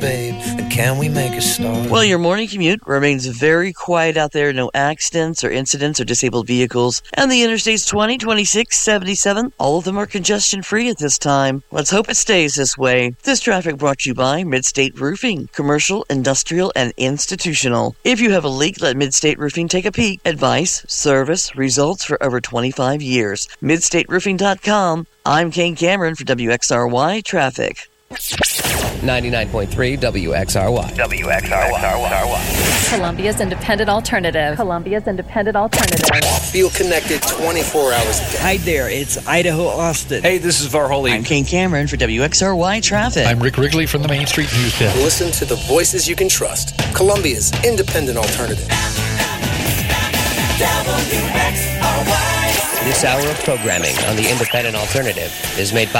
babe, and can we make a start? Well, your morning commute remains very quiet out there. No accidents or incidents or disabled vehicles. And the Interstates 20, 26, 77, all of them are congestion-free at this time. Let's hope it stays this way. This traffic brought to you by Midstate Roofing, commercial, industrial, and institutional. If you have a leak, let Midstate Roofing take a peek. Advice, service, results for over 25 years. MidstateRoofing.com. I'm Kane Cameron for WXRY Traffic. 99.3 WXRY. Columbia's Independent Alternative. Feel connected 24 hours a day. Hi there, it's Idaho Austin. Hey, this is Varholey. I'm Kane Cameron for WXRY Traffic. I'm Rick Wrigley from the Main Street News Desk. Listen to the voices you can trust. Columbia's Independent Alternative. This hour of programming on the Independent Alternative is made possible